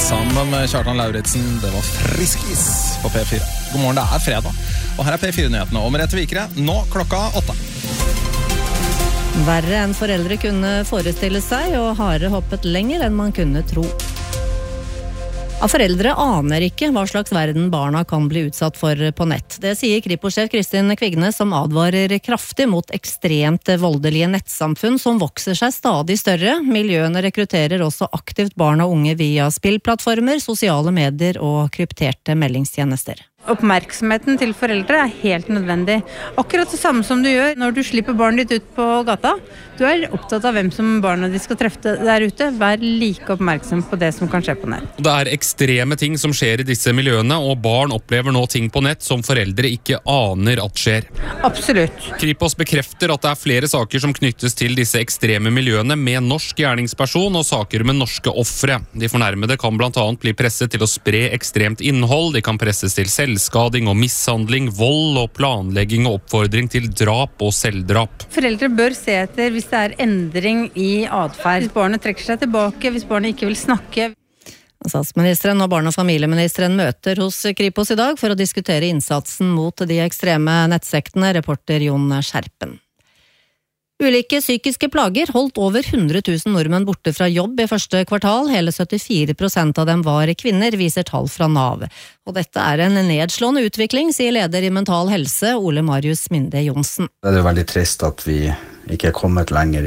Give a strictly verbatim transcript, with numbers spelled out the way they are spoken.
sammen med Kjartan Lauritsen. Det var Friskis på P fire. God morgen, det er fredag. Og her er P fire-nyhetene om Merete Vikre, nå klokka åtte. Verre enn foreldre kunne forestille seg, og hare hoppet lenger enn man kunne tro. Ja, foreldre aner ikke hva slags verden barna kan bli utsatt for på nett. Det sier Kripos-sjef Kristin Kvigne, som advarer kraftig mot ekstremt voldelige nettsamfunn som vokser seg stadig større. Miljøene rekrutterer også aktivt barn og unge via spillplattformer, sosiale medier og krypterte meldingstjenester. Oppmerksomheten til foreldre er helt nødvendig. Akkurat det samme som du gjør når du slipper barnet ditt ut på gata. Du er opptatt av hvem som barna de skal treffe der ute. Vær like oppmerksom på det som kan skje på nett. Det er ekstreme ting som skjer i disse miljøene, og barn opplever nå ting på nett som foreldre ikke aner at skjer. Absolutt. Kripos bekrefter at det er flere saker som knyttes til disse ekstreme miljøene med norsk gjerningsperson og saker med norske ofre. De fornærmede kan blant annet bli presset til å spre ekstremt innhold, de kan presses til selv skading og mishandling, vold og planlegging og oppfordring til drap og selvdrap. Foreldre bør se etter hvis det er endring i adferd. Hvis barnet trekker seg tilbake, hvis barnet ikke vil snakke. Statsministeren og barne- og familieministeren møter hos Kripos i dag for å diskutere innsatsen mot de ekstreme nettsektene, reporter Jon Skjerpen. Ulike psykiske plager holdt over hundre tusen nordmenn borte fra jobb i første kvartal. Hele syttifire prosent av dem var kvinner, viser tall fra Nav. Og dette er en nedslående utvikling, sier leder i Mental Helse, Ole Marius Minde Johnsen. Det er jo veldig trist at vi ikke er kommet lenger